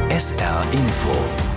SR Info.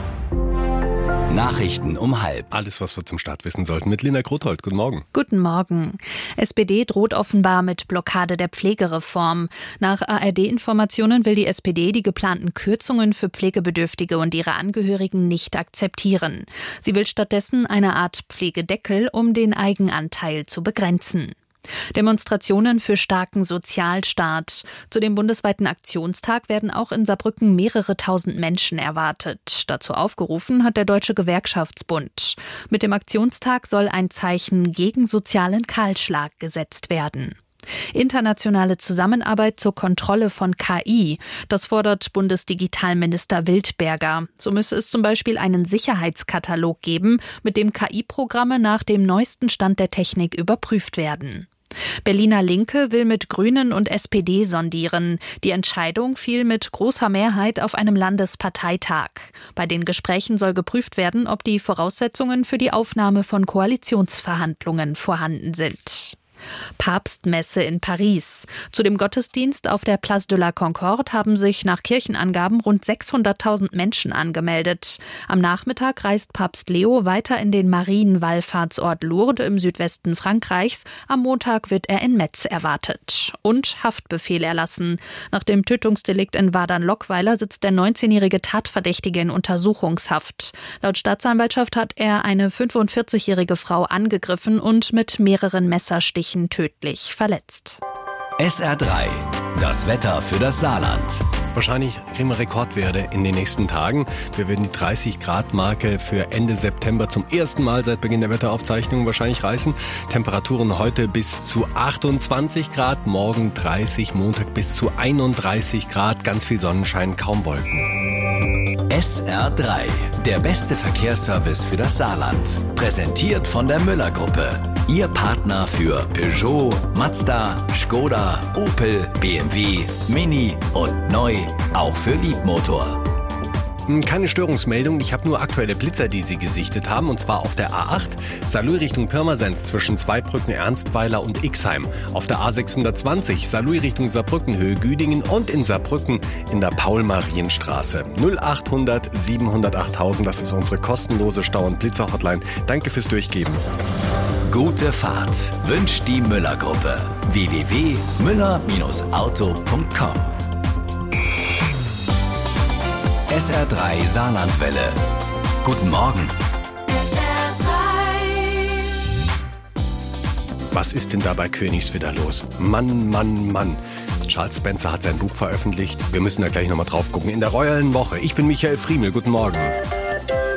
Nachrichten um 12:30. Alles, was wir zum Start wissen sollten, mit Lina Grothold. Guten Morgen. Guten Morgen. SPD droht offenbar mit Blockade der Pflegereform. Nach ARD-Informationen will die SPD die geplanten Kürzungen für Pflegebedürftige und ihre Angehörigen nicht akzeptieren. Sie will stattdessen eine Art Pflegedeckel, um den Eigenanteil zu begrenzen. Demonstrationen für starken Sozialstaat. Zu dem bundesweiten Aktionstag werden auch in Saarbrücken mehrere tausend Menschen erwartet. Dazu aufgerufen hat der Deutsche Gewerkschaftsbund. Mit dem Aktionstag soll ein Zeichen gegen sozialen Kahlschlag gesetzt werden. Internationale Zusammenarbeit zur Kontrolle von KI. Das fordert Bundesdigitalminister Wildberger. So müsse es zum Beispiel einen Sicherheitskatalog geben, mit dem KI-Programme nach dem neuesten Stand der Technik überprüft werden. Berliner Linke will mit Grünen und SPD sondieren. Die Entscheidung fiel mit großer Mehrheit auf einem Landesparteitag. Bei den Gesprächen soll geprüft werden, ob die Voraussetzungen für die Aufnahme von Koalitionsverhandlungen vorhanden sind. Papstmesse in Paris. Zu dem Gottesdienst auf der Place de la Concorde haben sich nach Kirchenangaben rund 600.000 Menschen angemeldet. Am Nachmittag reist Papst Leo weiter in den Marienwallfahrtsort Lourdes im Südwesten Frankreichs. Am Montag wird er in Metz erwartet. Und Haftbefehl erlassen. Nach dem Tötungsdelikt in Wadern-Lockweiler sitzt der 19-jährige Tatverdächtige in Untersuchungshaft. Laut Staatsanwaltschaft hat er eine 45-jährige Frau angegriffen und mit mehreren Messerstichen tödlich verletzt. SR3, das Wetter für das Saarland. Wahrscheinlich kriegen wir Rekordwerte in den nächsten Tagen. Wir werden die 30-Grad-Marke für Ende September zum ersten Mal seit Beginn der Wetteraufzeichnungen wahrscheinlich reißen. Temperaturen heute bis zu 28 Grad, morgen 30, Montag bis zu 31 Grad. Ganz viel Sonnenschein, kaum Wolken. SR3, der beste Verkehrsservice für das Saarland. Präsentiert von der Müller-Gruppe. Ihr Partner für Peugeot, Mazda, Skoda, Opel, BMW, Mini und neu auch für Liebmotor. Keine Störungsmeldung, ich habe nur aktuelle Blitzer, die Sie gesichtet haben, und zwar auf der A8, Saarlouis Richtung Pirmasens zwischen Zweibrücken, Ernstweiler und Ixheim. Auf der A620, Saarlouis Richtung Saarbrücken, Höhe Güdingen und in Saarbrücken in der Paul-Marienstraße. 0800 700 8000, das ist unsere kostenlose Stau- und Blitzer-Hotline. Danke fürs Durchgeben. Gute Fahrt wünscht die Müller-Gruppe. www.müller-auto.com. SR3 Saarlandwelle. Guten Morgen. Was ist denn da bei Königswinter los? Mann, Mann, Mann. Charles Spencer hat sein Buch veröffentlicht. Wir müssen da gleich nochmal drauf gucken. In der Royalen Woche. Ich bin Michael Friemel. Guten Morgen.